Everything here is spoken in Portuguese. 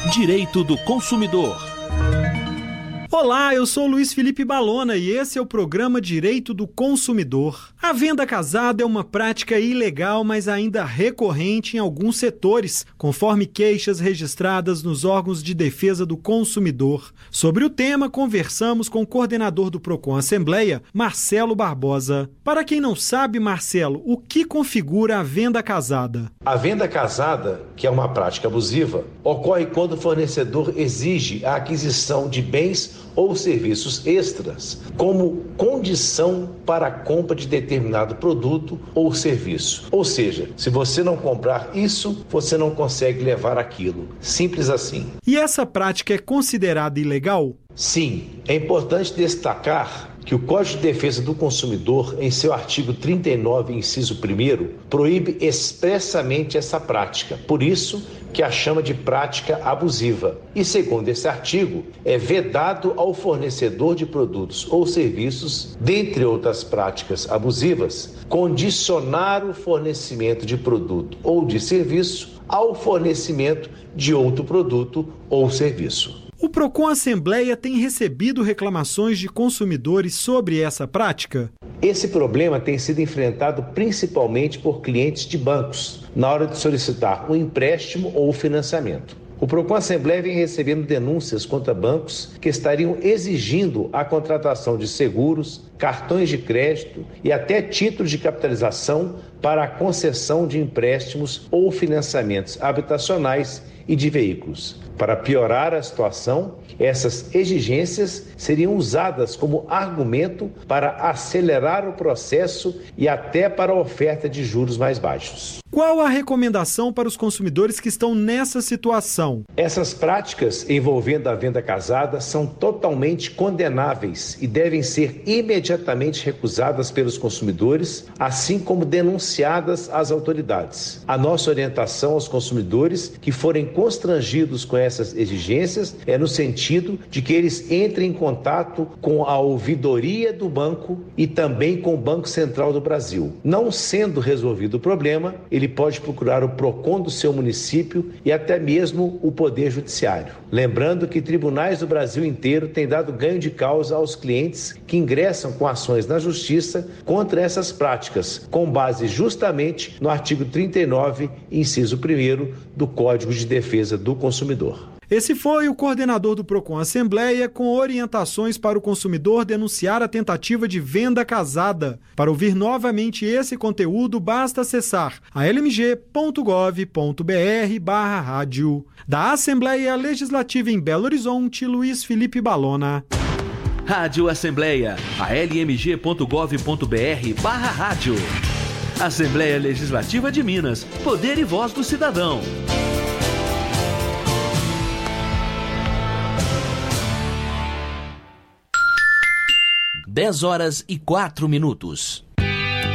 Direito do Consumidor. Olá, eu sou Luiz Felipe Balona e esse é o programa Direito do Consumidor. A venda casada é uma prática ilegal, mas ainda recorrente em alguns setores, conforme queixas registradas nos órgãos de defesa do consumidor. Sobre o tema, conversamos com o coordenador do Procon Assembleia, Marcelo Barbosa. Para quem não sabe, Marcelo, o que configura a venda casada? A venda casada, que é uma prática abusiva, ocorre quando o fornecedor exige a aquisição de bens ou serviços extras como condição para a compra de determinado produto ou serviço. Ou seja, se você não comprar isso, você não consegue levar aquilo. Simples assim. E essa prática é considerada ilegal? Sim, é importante destacar que o Código de Defesa do Consumidor, em seu artigo 39, inciso 1º, proíbe expressamente essa prática. Por isso que a chama de prática abusiva. E, segundo esse artigo, é vedado ao fornecedor de produtos ou serviços, dentre outras práticas abusivas, condicionar o fornecimento de produto ou de serviço ao fornecimento de outro produto ou serviço. O Procon Assembleia tem recebido reclamações de consumidores sobre essa prática? Esse problema tem sido enfrentado principalmente por clientes de bancos, na hora de solicitar um empréstimo ou financiamento. O Procon Assembleia vem recebendo denúncias contra bancos que estariam exigindo a contratação de seguros, cartões de crédito e até títulos de capitalização para a concessão de empréstimos ou financiamentos habitacionais e de veículos. Para piorar a situação, essas exigências seriam usadas como argumento para acelerar o processo e até para a oferta de juros mais baixos. Qual a recomendação para os consumidores que estão nessa situação? Essas práticas envolvendo a venda casada são totalmente condenáveis e devem ser imediatamente recusadas pelos consumidores, assim como denunciadas às autoridades. A nossa orientação aos consumidores que forem constrangidos com essas exigências é no sentido de que eles entrem em contato com a ouvidoria do banco e também com o Banco Central do Brasil. Não sendo resolvido o problema, ele pode procurar o Procon do seu município e até mesmo o Poder Judiciário. Lembrando que tribunais do Brasil inteiro têm dado ganho de causa aos clientes que ingressam com ações na Justiça contra essas práticas, com base justamente no artigo 39, inciso 1º do Código de Defesa do Consumidor. Esse foi o coordenador do Procon Assembleia com orientações para o consumidor denunciar a tentativa de venda casada. Para ouvir novamente esse conteúdo, basta acessar almg.gov.br/rádio. Da Assembleia Legislativa em Belo Horizonte, Luiz Felipe Balona. Rádio Assembleia, almg.gov.br/rádio. Assembleia Legislativa de Minas, poder e voz do cidadão. 10 horas e 4 minutos.